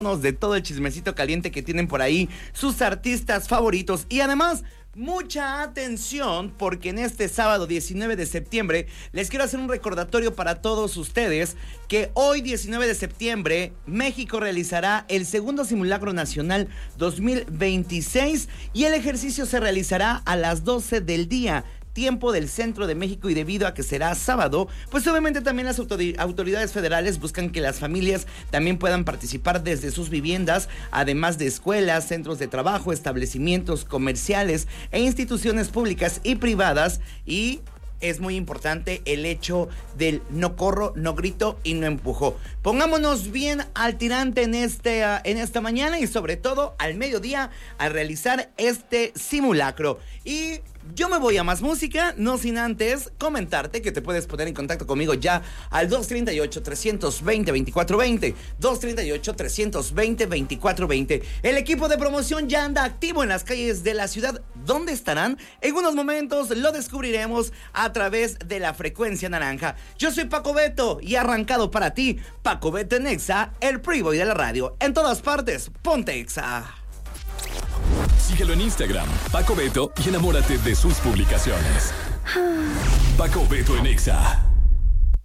de todo el chismecito caliente que tienen por ahí sus artistas favoritos. Y además, mucha atención, porque en este sábado 19 de septiembre les quiero hacer un recordatorio para todos ustedes que hoy 19 de septiembre México realizará el segundo simulacro nacional 2026 y el ejercicio se realizará a las 12 del día, tiempo del centro de México, y debido a que será sábado, pues obviamente también las autoridades federales buscan que las familias también puedan participar desde sus viviendas, además de escuelas, centros de trabajo, establecimientos comerciales e instituciones públicas y privadas. Y es muy importante el hecho del no corro, no grito y no empujo. Pongámonos bien al tirante en esta mañana y sobre todo al mediodía a realizar este simulacro. Y yo me voy a más música, no sin antes comentarte que te puedes poner en contacto conmigo ya al 238-320-2420, 238-320-2420. El equipo de promoción ya anda activo en las calles de la ciudad. ¿Dónde estarán? En unos momentos lo descubriremos a través de la frecuencia naranja. Yo soy Paco Beto y arrancado para ti, Paco Beto en Exa, el Preboy de la radio. En todas partes, ponte Exa. Síguelo en Instagram, Paco Beto, y enamórate de sus publicaciones. Paco Beto en Exa.